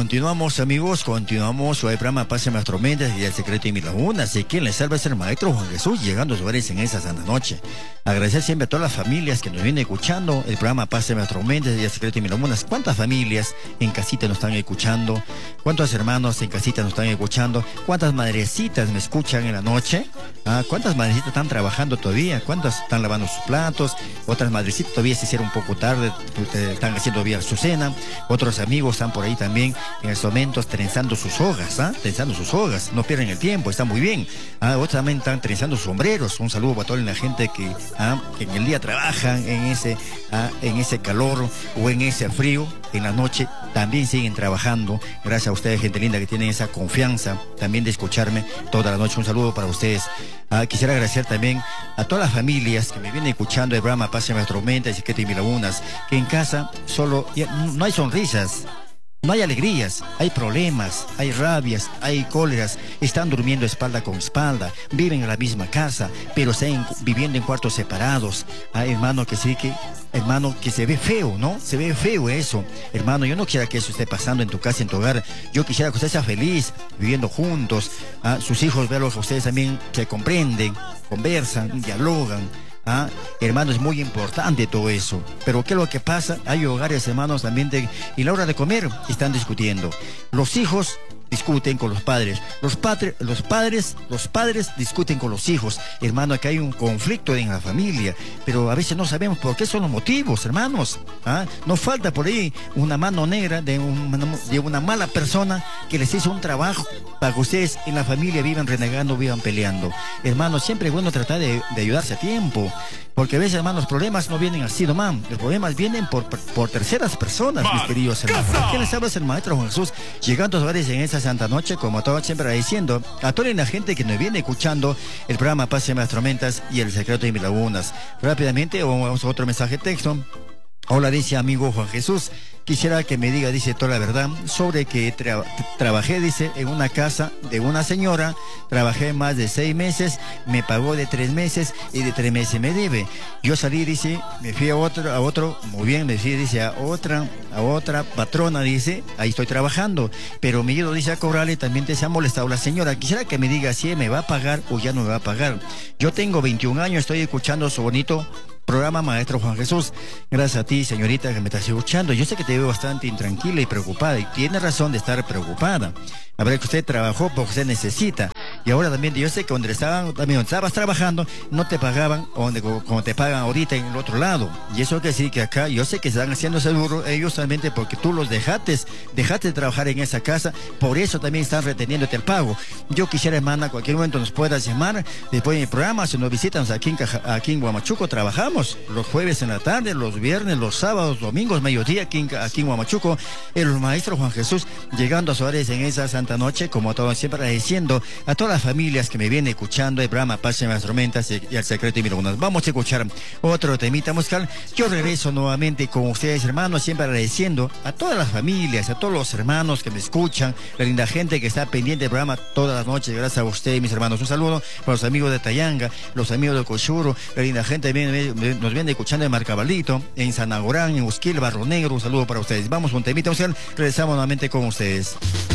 Continuamos, amigos, continuamos el programa Pase Más Tormentas y el secreto de mi laguna. Así que les salva el maestro Juan Jesús llegando a sus hogares en esa santa noche. Agradecer siempre a todas las familias que nos vienen escuchando el programa Pase Más Tormentas y el secreto de mi laguna. ¿Cuántas familias en casita nos están escuchando? ¿Cuántos hermanos en casita nos están escuchando? ¿Cuántas madrecitas me escuchan en la noche? ¿Cuántas madrecitas están trabajando todavía? ¿Cuántas están lavando sus platos? Otras madrecitas todavía se hicieron un poco tarde, están haciendo todavía su cena. Otros amigos están por ahí también en estos momentos trenzando sus hojas, trenzando sus hojas, no pierden el tiempo, está muy bien. Otros también están trenzando sus sombreros. Un saludo para toda la gente que en el día trabajan en ese calor o en ese frío, en la noche también siguen trabajando. Gracias a ustedes, gente linda, que tienen esa confianza también de escucharme toda la noche. Un saludo para ustedes. Quisiera agradecer también a todas las familias que me vienen escuchando el programa Pase Más Tormentas y Secreto y Mil Lagunas, que en casa solo no hay sonrisas. No hay alegrías, hay problemas, hay rabias, hay cóleras, están durmiendo espalda con espalda, viven en la misma casa, pero están viviendo en cuartos separados. Hermano, que se ve feo, ¿no? Se ve feo eso. Hermano, yo no quiero que eso esté pasando en tu casa, en tu hogar. Yo quisiera que usted sea feliz, viviendo juntos. Sus hijos, verlos a ustedes también se comprenden, conversan, dialogan. Hermano, es muy importante todo eso. Pero ¿qué es lo que pasa? Hay hogares, hermanos, también y a la hora de comer están discutiendo. Los hijos discuten con los padres. Los padres discuten con los hijos. Hermano, que hay un conflicto en la familia, pero a veces no sabemos por qué son los motivos, hermanos. No falta por ahí una mano negra de una mala persona que les hizo un trabajo para que ustedes en la familia vivan renegando, vivan peleando. Hermanos, siempre es bueno tratar de ayudarse a tiempo, porque a veces, hermanos, los problemas no vienen así nomás. Los problemas vienen por terceras personas, mis queridos hermanos. ¿Qué les habla el maestro Juan Jesús? Llegando a los hogares en esa santa noche, como todo siempre agradeciendo a toda la gente que nos viene escuchando el programa Pase Más Tormentas y el secreto de mis lagunas. Rápidamente, vamos a otro mensaje de texto. Hola, dice amigo Juan Jesús. Quisiera que me diga, dice, toda la verdad sobre que trabajé, dice, en una casa de una señora. Trabajé más de 6 meses, me pagó de 3 meses y de 3 meses me debe. Yo salí, dice, me fui a otro, muy bien, me fui, dice, a otra patrona, dice, ahí estoy trabajando. Pero me he ido, dice, a cobrarle, también te se ha molestado la señora. Quisiera que me diga si me va a pagar o ya no me va a pagar. Yo tengo 21 años, estoy escuchando su bonito programa, maestro Juan Jesús. Gracias a ti, señorita, que me estás escuchando. Yo sé que te veo bastante intranquila y preocupada, y tiene razón de estar preocupada. A ver, que usted trabajó porque usted necesita. Y ahora también, yo sé que donde estabas trabajando, no te pagaban como te pagan ahorita en el otro lado. Y eso quiere decir que acá, yo sé que están haciendo seguro ellos también, porque tú los dejaste de trabajar en esa casa, por eso también están reteniéndote el pago. Yo quisiera, hermana, cualquier momento nos puedas llamar después de mi programa. Si nos visitan aquí en Huamachuco, trabajamos los jueves en la tarde, los viernes, los sábados, domingos, mediodía, aquí en Huamachuco. El maestro Juan Jesús llegando a sus hogares en esa santa noche, como todo siempre agradeciendo a todas las familias que me vienen escuchando el programa Pase Más Tormentas y el secreto de mis lagunas. Vamos a escuchar otro temita musical. Yo regreso nuevamente con ustedes, hermanos, siempre agradeciendo a todas las familias, a todos los hermanos que me escuchan, la linda gente que está pendiente del programa todas las noches. Gracias a ustedes, mis hermanos. Un saludo para los amigos de Tayanga, los amigos de Cochuro, la linda gente nos viene escuchando en Marcabalito, en San Agorán, en Usquil, Barro Negro. Un saludo para ustedes. Vamos con un temita musical, regresamos nuevamente con ustedes.